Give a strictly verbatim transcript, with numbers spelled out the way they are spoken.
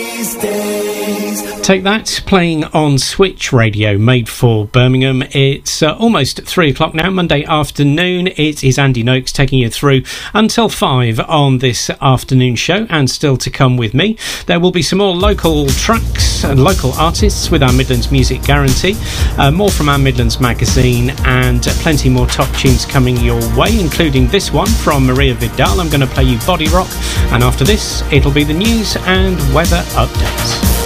Take that, playing on Switch Radio, made for Birmingham. It's uh, almost three o'clock now, Monday afternoon. It is Andy Noakes taking you through until five on this afternoon show, and still to come with me. There will be some more local tracks and local artists with our Midlands Music Guarantee, uh, more from our Midlands magazine, and uh, plenty more top tunes coming your way, including this one from Maria Vidal. I'm going to play you Body Rock, and after this, it'll be the news and weather updates.